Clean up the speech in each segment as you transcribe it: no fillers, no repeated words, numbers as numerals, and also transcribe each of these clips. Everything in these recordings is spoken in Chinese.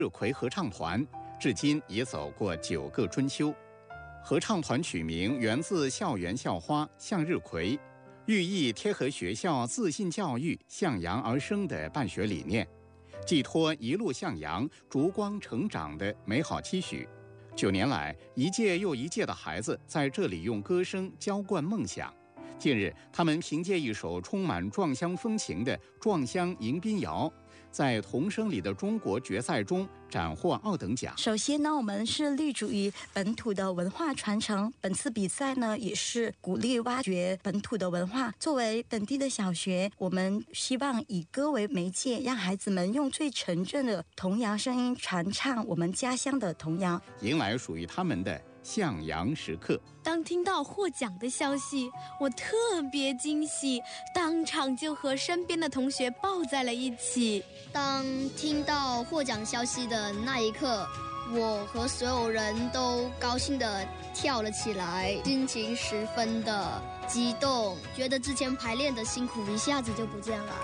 日葵合唱团，至今已走过9个春秋。合唱团取名源自校园校花向日葵，寓意贴合学校自信教育向阳而生的办学理念，寄托一路向阳、烛光成长的美好期许。9年来，一届又一届的孩子在这里用歌声浇灌梦想。近日，他们凭借一首充满壮乡风情的《壮乡迎宾谣》，在童声里的中国决赛中斩获2等奖。 首先呢，我们是立足于本土的文化传承，本次比赛呢也是鼓励挖掘本土的文化。作为本地的小学，我们希望以歌为媒介，让孩子们用最纯正的童谣声音传唱我们家乡的童谣， 迎来属于他们的向阳时刻。 当听到获奖的消息，我特别惊喜，当场就和身边的同学抱在了一起。 当听到获奖消息的那一刻，我和所有人都高兴地跳了起来，心情十分的激动，觉得之前排练的辛苦一下子就不见了。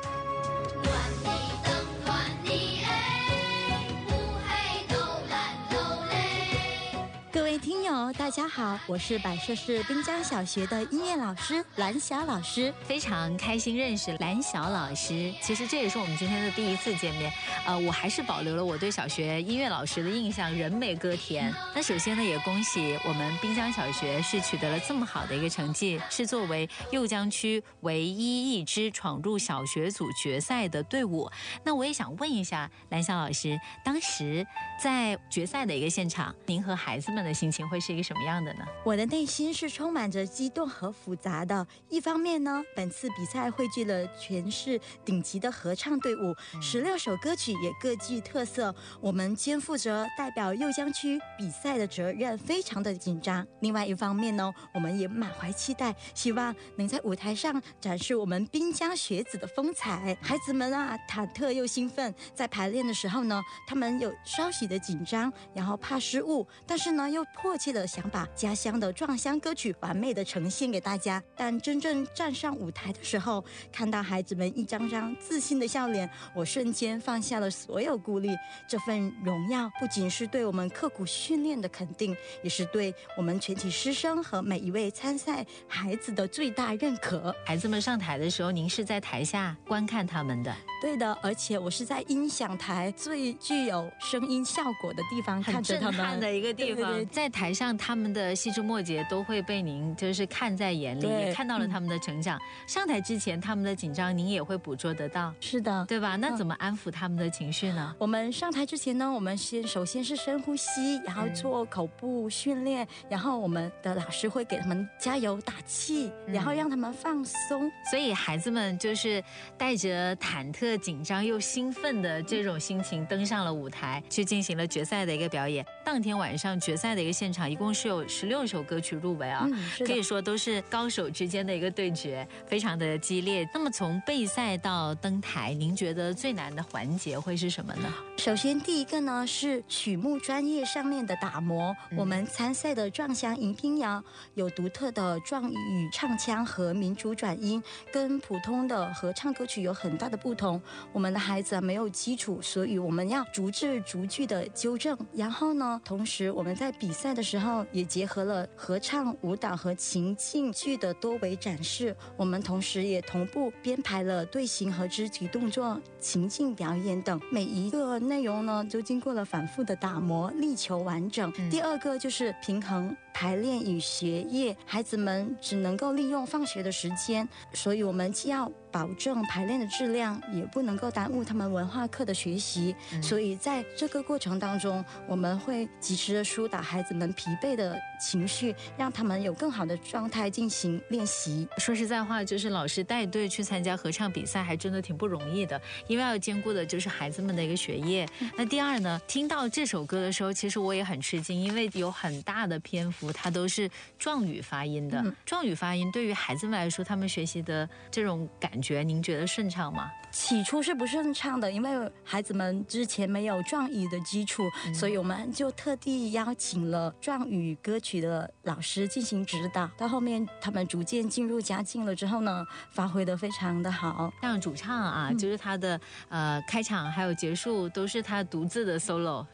各位听友大家好，我是百社市滨江小学的音乐老师蓝晓老师， 非常开心认识蓝晓老师。其实这也是我们今天的第一次见面，我还是保留了我对小学音乐老师的印象，人美歌甜。那首先呢，也恭喜我们滨江小学是取得了这么好的一个成绩，是作为右江区唯一一支闯入小学组决赛的队伍。那我也想问一下蓝晓老师，当时在决赛的一个现场，您和孩子们的心情会是一个什么样的呢？ 我的内心是充满着激动和复杂的。一方面呢，本次比赛汇聚了全市顶级的合唱队伍，16首歌曲也各具特色，我们肩负着代表右江区比赛的责任，非常的紧张。另外一方面呢，我们也满怀期待，希望能在舞台上展示我们滨江学子的风采。孩子们啊，忐忑又兴奋，在排练的时候呢，他们有稍许的紧张，然后怕失误，但是呢又迫切的想把家乡的壮乡歌曲完美的呈现给大家。但真正站上舞台的时候，看到孩子们一张张自信的笑脸，我瞬间放下了所有顾虑。这份荣耀不仅是对我们刻苦训练的肯定，也是对我们全体师生和每一位参赛孩子的最大认可。 孩子们上台的时候，您是在台下观看他们的？ 对的，而且我是在音响台最具有声音效果的地方看着他们， 很震撼的一个地方。 对， 在台上他们的细枝末节都会被您就是看在眼里，也看到了他们的成长。上台之前他们的紧张您也会捕捉得到， 是的， 对吧？那怎么安抚他们的情绪呢？ 我们上台之前呢，我们首先是深呼吸，然后做口部训练，然后我们的老师会给他们加油打气，然后让他们放松。 所以孩子们就是带着忐忑、紧张又兴奋的这种心情登上了舞台，去进行了决赛的一个表演。当天晚上决赛的一个现场，一共是有16首歌曲入围啊，可以说都是高手之间的一个对决，非常的激烈。那么从备赛到登台，您觉得最难的环节会是什么呢？ 首先第一个呢是曲目专业上面的打磨。我们参赛的壮乡迎宾谣有独特的壮语唱腔和民族转音，跟普通的合唱歌曲有很大的不同。我们的孩子没有基础，所以我们要逐字逐句的纠正。然后呢，同时我们在比赛的时候也结合了合唱、舞蹈和情境剧的多维展示。我们同时也同步编排了队形和肢体动作、情境表演等，每一个内容呢都经过了反复的打磨，力求完整。第二个就是平衡排练与学业，孩子们只能够利用放学的时间，所以我们既要保证排练的质量，也不能够耽误他们文化课的学习。所以在这个过程当中，我们会及时的疏导孩子们疲惫的情绪，让他们有更好的状态进行练习。 说实在话，就是老师带队去参加合唱比赛还真的挺不容易的，因为要兼顾的就是孩子们的一个学业。那第二呢，听到这首歌的时候，其实我也很吃惊，因为有很大的篇幅它都是壮语发音的。壮语发音对于孩子们来说，他们学习的这种感觉，您觉得顺畅吗？ 起初是不顺畅的，因为孩子们之前没有壮语的基础，所以我们就特地邀请了壮语歌曲的老师进行指导。到后面他们逐渐进入佳境了之后呢，发挥得非常的好。 像主唱啊，就是他的开场还有结束都是他独自的 solo，